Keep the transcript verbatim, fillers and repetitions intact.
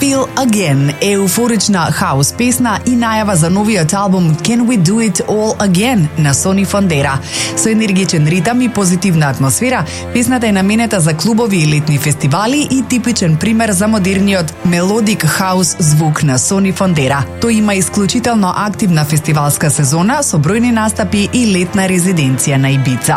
Feel Again е еуфорична хаус песна и најава за новиот албум Can We Do It All Again на Сони Фондера. Со енергичен ритам и позитивна атмосфера, песната е наменета за клубови и летни фестивали и типичен пример за модерниот мелодик хаус звук на Сони Фондера. Тој има исклучително активна фестивалска сезона со бројни настапи и летна резиденција на Ибица.